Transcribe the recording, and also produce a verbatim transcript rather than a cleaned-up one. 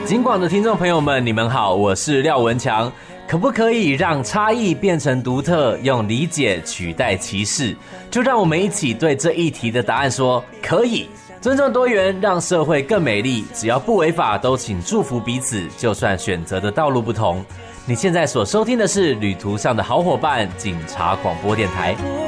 警广的听众朋友们，你们好，我是廖文强。可不可以让差异变成独特，用理解取代歧视？就让我们一起对这一题的答案说可以。尊重多元，让社会更美丽，只要不违法，都请祝福彼此，就算选择的道路不同。你现在所收听的是旅途上的好伙伴警察广播电台。